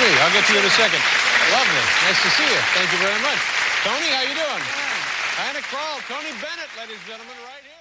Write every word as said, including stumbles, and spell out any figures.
me. I'll get to you in a second. Lovely. Nice to see you. Thank you very much. Tony, how you doing? Hannah Krall, Tony Bennett, ladies and gentlemen, right here.